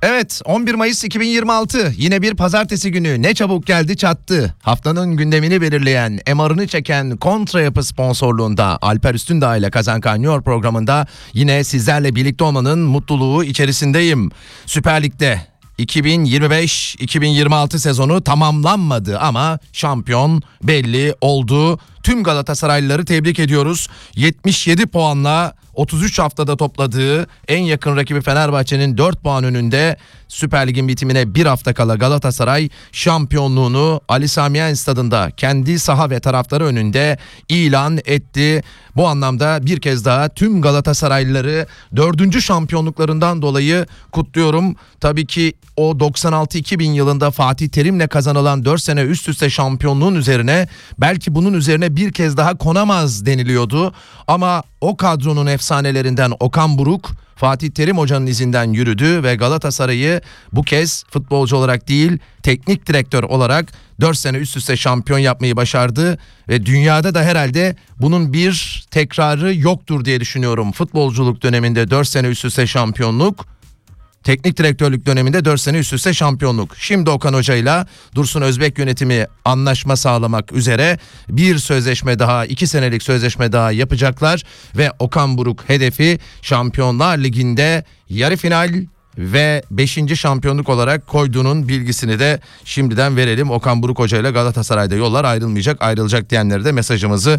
Evet, 11 Mayıs 2026 yine bir pazartesi günü, ne çabuk geldi çattı. Haftanın gündemini belirleyen, MR'ını çeken Kontra Yapı sponsorluğunda Alper Üstündağ ile Kazan Kaynıyor programında yine sizlerle birlikte olmanın mutluluğu içerisindeyim. Süper Lig'de 2025-2026 sezonu tamamlanmadı ama şampiyon belli oldu. Tüm Galatasaraylıları tebrik ediyoruz. 77 puanla 33 haftada topladığı en yakın rakibi Fenerbahçe'nin 4 puan önünde Süper Lig'in bitimine bir hafta kala Galatasaray şampiyonluğunu Ali Sami Yen Stadı'nda kendi saha ve taraftarı önünde ilan etti. Bu anlamda bir kez daha tüm Galatasaraylıları 4. şampiyonluklarından dolayı kutluyorum. Tabii ki o 96-2000 yılında Fatih Terim'le kazanılan 4 sene üst üste şampiyonluğun üzerine belki bunun üzerine bir kez daha konamaz deniliyordu. Ama o kadronun efsanelerinden Okan Buruk Fatih Terim Hoca'nın izinden yürüdü ve Galatasaray'ı bu kez futbolcu olarak değil teknik direktör olarak 4 sene üst üste şampiyon yapmayı başardı ve dünyada da herhalde bunun bir tekrarı yoktur diye düşünüyorum. Futbolculuk döneminde 4 sene üst üste şampiyonluk, teknik direktörlük döneminde 4 sene üst üste şampiyonluk. Şimdi Okan Hoca ile Dursun Özbek yönetimi anlaşma sağlamak üzere bir sözleşme daha, 2 senelik sözleşme daha yapacaklar ve Okan Buruk hedefi Şampiyonlar Ligi'nde yarı final ve 5. şampiyonluk olarak koyduğunun bilgisini de şimdiden verelim. Okan Buruk Hoca ile Galatasaray'da yollar ayrılacak diyenlere de mesajımızı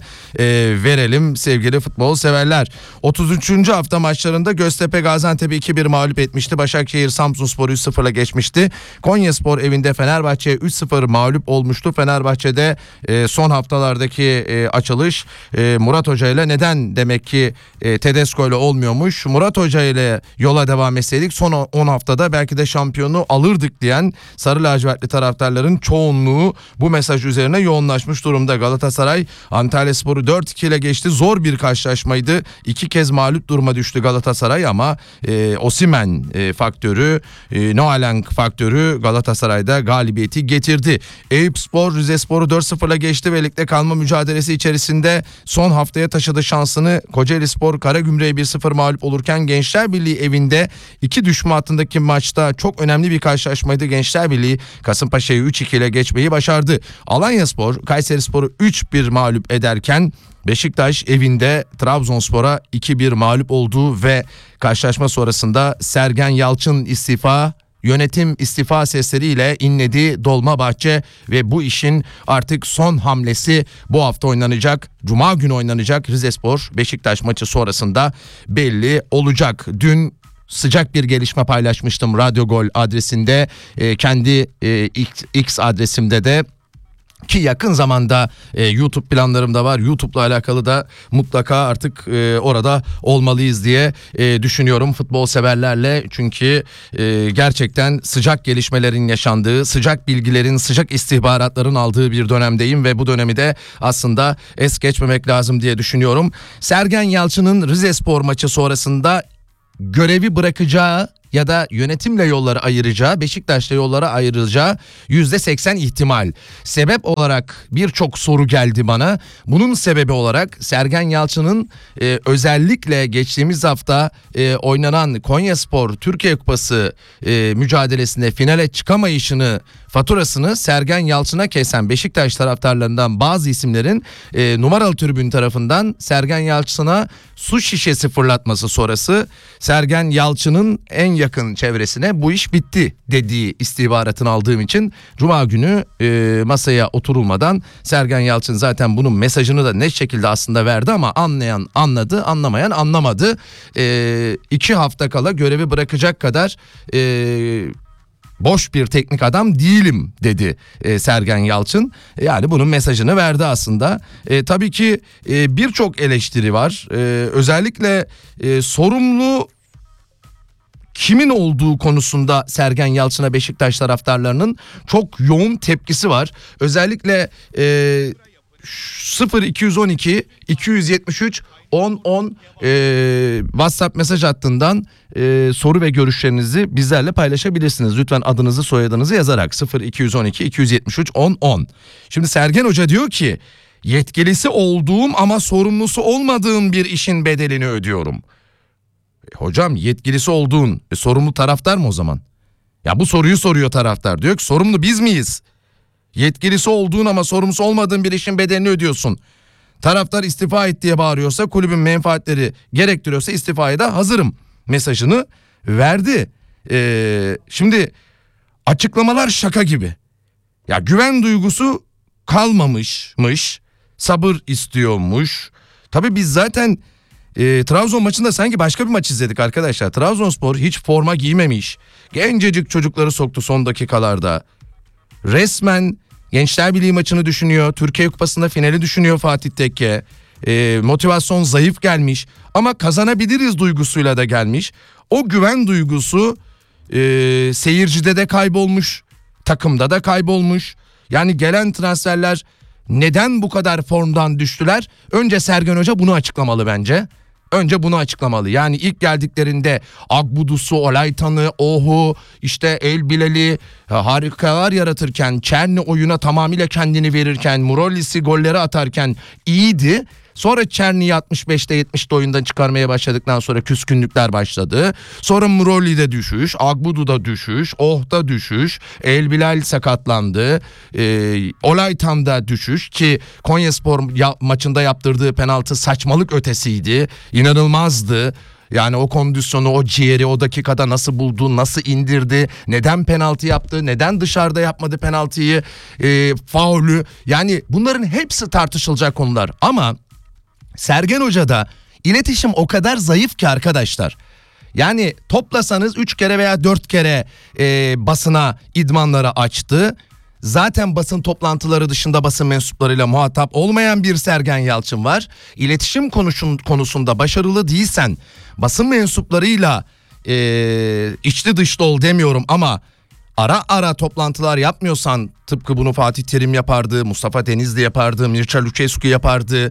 verelim sevgili futbol severler. 33. hafta maçlarında Göztepe Gaziantep'i 2-1 mağlup etmişti. Başakşehir Samsunspor'u 3-0'la geçmişti. Konyaspor evinde Fenerbahçe'ye 3-0 mağlup olmuştu. Fenerbahçe'de son haftalardaki açılış Murat Hoca ile neden demek ki Tedesco ile olmuyormuş. Murat Hoca ile yola devam etseydik son 10 haftada belki de şampiyonu alırdık diyen sarı lacivertli taraftarların çoğunluğu bu mesaj üzerine yoğunlaşmış durumda. Galatasaray Antalyaspor'u 4-2 ile geçti. Zor bir karşılaşmaydı. 2 kez mağlup duruma düştü Galatasaray ama Osimhen faktörü, Noalenk faktörü Galatasaray'da galibiyeti getirdi. Eyüpspor Rizespor'u 4-0 ile geçti ve ligde kalma mücadelesi içerisinde son haftaya taşıdı şansını. Kocaelispor Karagümrük'e 1-0 mağlup olurken Gençler Birliği evinde 2 düşme hattındaki maçta çok önemli bir karşılaşmaydı. Gençler Birliği Kasımpaşa'yı 3-2 ile geçmeyi başardı. Alanyaspor Kayserispor'u 3-1 mağlup ederken Beşiktaş evinde Trabzonspor'a 2-1 mağlup oldu ve karşılaşma sonrasında Sergen Yalçın yönetim istifa sesleriyle inledi Dolmabahçe ve bu işin artık son hamlesi bu hafta oynanacak. Cuma günü oynanacak Rizespor Beşiktaş maçı sonrasında belli olacak. Dün sıcak bir gelişme paylaşmıştım Radyo Gol adresinde, kendi X adresimde de, ki yakın zamanda YouTube planlarımda var. YouTube'la alakalı da mutlaka artık orada olmalıyız diye düşünüyorum futbol severlerle. Çünkü gerçekten sıcak gelişmelerin yaşandığı, sıcak bilgilerin, sıcak istihbaratların aldığı bir dönemdeyim ve bu dönemi de aslında es geçmemek lazım diye düşünüyorum. Sergen Yalçın'ın Rizespor maçı sonrasında görevi bırakacağı ya da yönetimle yolları ayıracağı, Beşiktaş'la yolları ayrılacağı %80 ihtimal. Sebep olarak birçok soru geldi bana. Bunun sebebi olarak Sergen Yalçın'ın özellikle geçtiğimiz hafta oynanan Konyaspor Türkiye Kupası mücadelesinde finale çıkamayışını, faturasını Sergen Yalçın'a kesen Beşiktaş taraftarlarından bazı isimlerin numaralı tribün tarafından Sergen Yalçın'a su şişesi fırlatması sonrası Sergen Yalçın'ın en yakın çevresine bu iş bitti dediği istihbaratını aldığım için Cuma günü masaya oturulmadan Sergen Yalçın zaten bunun mesajını da net şekilde aslında verdi ama anlayan anladı, anlamayan anlamadı. 2 hafta kala görevi bırakacak kadar boş bir teknik adam değilim dedi Sergen Yalçın. Yani bunun mesajını verdi aslında. Tabii ki birçok eleştiri var. Özellikle sorumlu kimin olduğu konusunda Sergen Yalçın'a Beşiktaş taraftarlarının çok yoğun tepkisi var. Özellikle 0212 273 1010 WhatsApp mesaj hattından soru ve görüşlerinizi bizlerle paylaşabilirsiniz. Lütfen adınızı, soyadınızı yazarak 0212 273 1010. Şimdi Sergen Hoca diyor ki yetkilisi olduğum ama sorumlusu olmadığım bir işin bedelini ödüyorum. Hocam yetkilisi olduğun sorumlu taraftar mı o zaman? Ya bu soruyu soruyor taraftar. Diyor ki sorumlu biz miyiz? Yetkilisi olduğun ama sorumlusu olmadığın bir işin bedelini ödüyorsun. Taraftar istifa et diye bağırıyorsa, kulübün menfaatleri gerektiriyorsa istifaya da hazırım mesajını verdi. Şimdi açıklamalar şaka gibi. Ya güven duygusu kalmamışmış, sabır istiyormuş. Tabii biz zaten Trabzon maçında sanki başka bir maç izledik arkadaşlar. Trabzonspor hiç forma giymemiş. Gencecik çocukları soktu son dakikalarda. Resmen Gençler Birliği maçını düşünüyor. Türkiye Kupası'nda finali düşünüyor Fatih Tekke. Motivasyon zayıf gelmiş ama kazanabiliriz duygusuyla da gelmiş. O güven duygusu seyircide de kaybolmuş, takımda da kaybolmuş. Yani gelen transferler neden bu kadar formdan düştüler? Önce Sergen Hoca bunu açıklamalı bence. Önce bunu açıklamalı. Yani ilk geldiklerinde Agbudu'su, Olaytan'ı, Ohu, işte El Bilal'i harikalar yaratırken, Çerni oyuna tamamıyla kendini verirken, Murollis'i golleri atarken iyiydi. Sonra Çerni'yi 65'te 70'te oyundan çıkarmaya başladıktan sonra küskünlükler başladı. Sonra Murolli'de düşüş, Agbudu'da düşüş, Oh'da düşüş, El Bilal sakatlandı. Olaytan'da düşüş ki Konyaspor maçında yaptırdığı penaltı saçmalık ötesiydi. İnanılmazdı. Yani o kondisyonu, o ciğeri o dakikada nasıl buldu, nasıl indirdi, neden penaltı yaptı, neden dışarıda yapmadı penaltıyı, faulü. Yani bunların hepsi tartışılacak konular ama Sergen Hoca'da iletişim o kadar zayıf ki arkadaşlar. Yani toplasanız 3 kere veya 4 kere basına idmanları açtı. Zaten basın toplantıları dışında basın mensuplarıyla muhatap olmayan bir Sergen Yalçın var. İletişim konusunda başarılı değilsen basın mensuplarıyla içli dışlı ol demiyorum ama ara ara toplantılar yapmıyorsan, tıpkı bunu Fatih Terim yapardı, Mustafa Denizli yapardı, Mircea Lucescu yapardı,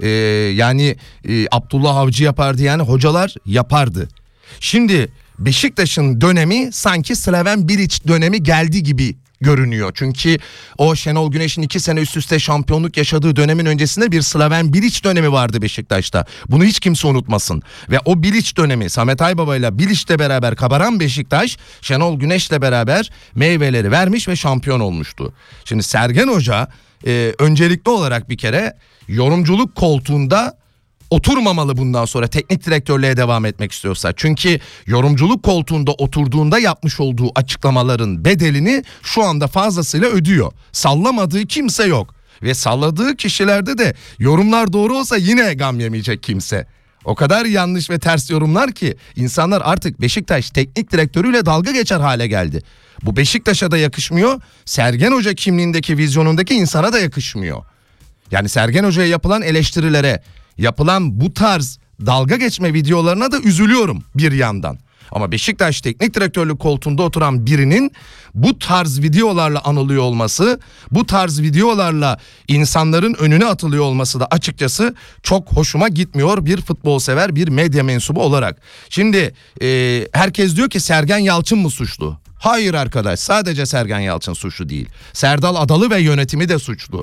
Abdullah Avcı yapardı, yani hocalar yapardı. Şimdi Beşiktaş'ın dönemi sanki Slaven Bilic dönemi geldi gibi görünüyor. Çünkü o Şenol Güneş'in 2 sene üst üste şampiyonluk yaşadığı dönemin öncesinde bir Slaven Bilic dönemi vardı Beşiktaş'ta. Bunu hiç kimse unutmasın. Ve o Bilic dönemi, Samet Aybaba ile Bilic'le beraber kabaran Beşiktaş, Şenol Güneş'le beraber meyveleri vermiş ve şampiyon olmuştu. Şimdi Sergen Hoca öncelikli olarak bir kere yorumculuk koltuğunda oturmamalı bundan sonra teknik direktörlüğe devam etmek istiyorsa. Çünkü yorumculuk koltuğunda oturduğunda yapmış olduğu açıklamaların bedelini şu anda fazlasıyla ödüyor. Sallamadığı kimse yok. Ve salladığı kişilerde de yorumlar doğru olsa yine gam yemeyecek kimse. O kadar yanlış ve ters yorumlar ki insanlar artık Beşiktaş teknik direktörüyle dalga geçer hale geldi. Bu Beşiktaş'a da yakışmıyor. Sergen Hoca kimliğindeki, vizyonundaki insana da yakışmıyor. Yani Sergen Hoca'ya yapılan eleştirilere, yapılan bu tarz dalga geçme videolarına da üzülüyorum bir yandan. Ama Beşiktaş teknik direktörlük koltuğunda oturan birinin bu tarz videolarla anılıyor olması, bu tarz videolarla insanların önüne atılıyor olması da açıkçası çok hoşuma gitmiyor bir futbol sever, bir medya mensubu olarak. Şimdi herkes diyor ki Sergen Yalçın mı suçlu? Hayır arkadaş, sadece Sergen Yalçın suçlu değil. Serdal Adalı ve yönetimi de suçlu.